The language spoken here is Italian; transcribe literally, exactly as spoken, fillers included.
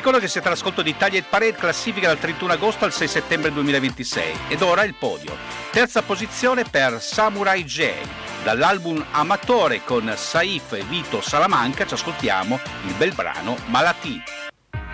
ricordo che siete all'ascolto di Italia Hit Parade, classifica dal trentuno agosto al sei settembre duemilaventisei. Ed ora il podio. Terza posizione per Samurai J. Dall'album Amatore con Saif e Vito Salamanca ci ascoltiamo il bel brano Malati.